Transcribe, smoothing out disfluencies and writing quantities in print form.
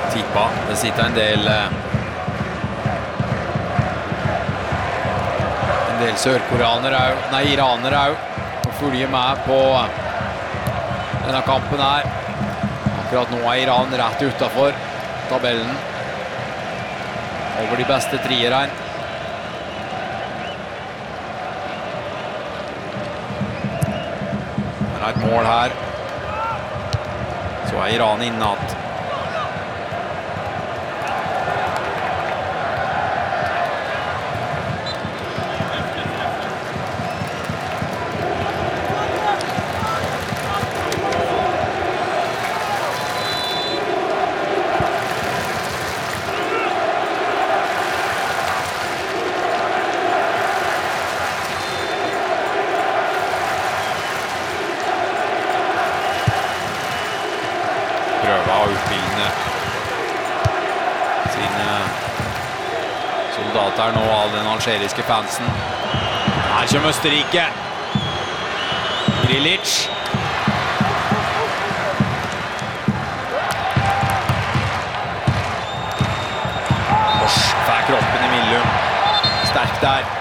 tippa. Det sitter en del sørkoreanere, nei, iranere og følger med på denne kampen her. Akkurat nå Iran rett utenfor tabellen. Over de beste trierne. Det et mål her. Så Iran innatt. Prøve å utbilde sine soldater nå av den algeriske fansen. Her kommer Østerrike. Grilic. Bosch får kroppen i Millum. Sterk der.